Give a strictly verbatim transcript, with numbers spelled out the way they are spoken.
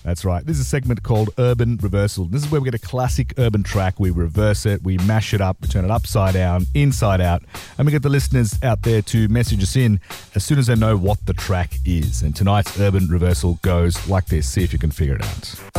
That's right. This is a segment called Urban Reversal. This is where we get a classic urban track, we reverse it, we mash it up, we turn it upside down, inside out, and we get the listeners out there to message us in as soon as they know what the track is. And tonight's Urban Reversal goes like this. See if you can figure it out.